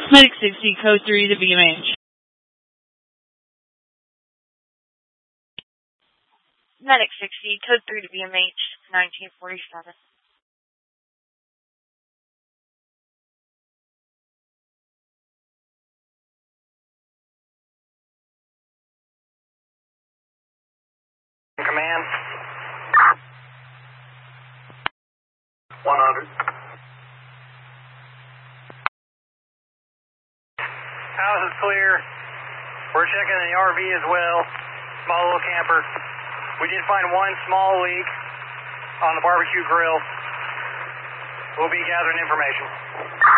Medic 60, code 3 to BMH. Medic 60, code 3 to BMH, 1947. Command. 100. House is clear. We're checking the RV as well. Small little camper. We did find one small leak on the barbecue grill. We'll be gathering information.